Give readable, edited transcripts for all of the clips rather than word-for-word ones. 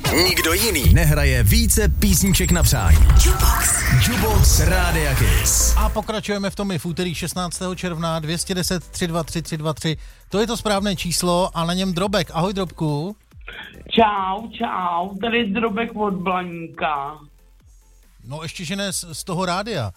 Nikdo jiný nehraje více písniček na přání. Jukebox Rádia Kiss. A pokračujeme v tom i v úterý 16. června 210 323 323. To je to správné číslo a na něm Drobek. Ahoj Drobku. Čau, tady Drobek od Blaníka. No ještě, že ne z toho rádia.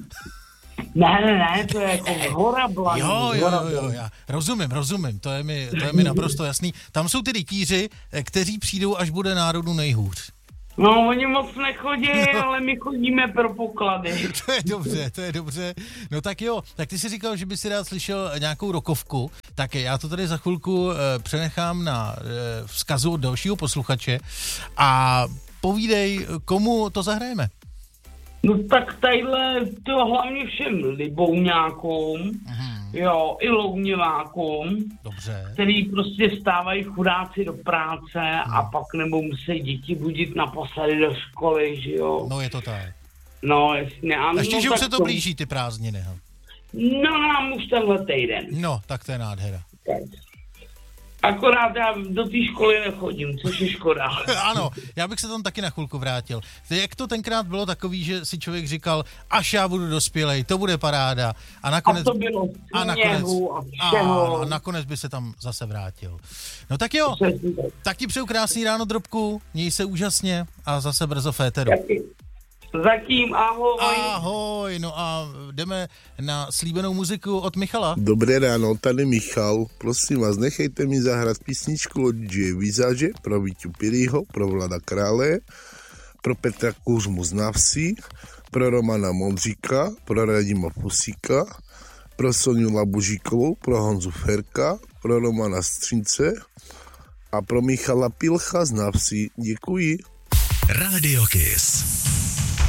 Ne, to je jako hora Blaník. Jo, já rozumím, to je mi naprosto jasný. Tam jsou ty rytíři, kteří přijdou, až bude národu nejhůř. No, oni moc nechodí, ale my chodíme pro poklady. To je dobře. No tak jo, tak ty jsi říkal, že by si rád slyšel nějakou rokovku, tak já to tady za chvilku přenechám na vzkazu od dalšího posluchače a povídej, komu to zahrajeme. No tak tadyhle to hlavně všem libouňákům, jo, i louňovákům, dobře, který prostě stávají chudáci do práce a pak nebo musí děti budit naposledy do školy, že jo. No je to tak. No jasně. A ještě, že už se to blíží, ty prázdniny. No nám už tenhle týden. No, tak to je nádhera. Tak. Akorát já do té školy nechodím, což je škoda. Ano, já bych se tam taky na chvilku vrátil. Jak to tenkrát bylo takový, že si člověk říkal, až já budu dospělej, to bude paráda. A nakonec, to bylo sněhu a všeho. A nakonec by se tam zase vrátil. No tak jo, tak ti přeju krásný ráno, Drobku, měj se úžasně a zase brzo v éteru. Zatím ahoj. Ahoj, no a jdeme na slíbenou muziku od Michala. Dobré ráno, tady Michal. Prosím vás, nechejte mi zahrát písničku od DJ Vizáže pro Víťu Pirýho, pro Vlada Krále, pro Petra Kůřmu z Navsi, pro Romana Modříka, pro Radima Pusíka, pro Soniu Labužíkovou, pro Honzu Ferka, pro Romana Střince a pro Michala Pilcha z Navsi. Děkuji. Radio Kiss.